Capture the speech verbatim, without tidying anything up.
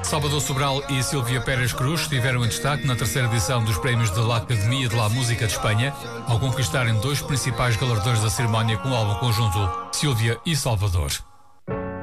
Salvador Sobral e Sílvia Pérez Cruz estiveram em destaque na terceira edição dos prémios da Academia de la Música de Espanha, ao conquistarem dois principais galardões da cerimónia com o álbum conjunto, Sílvia e Salvador.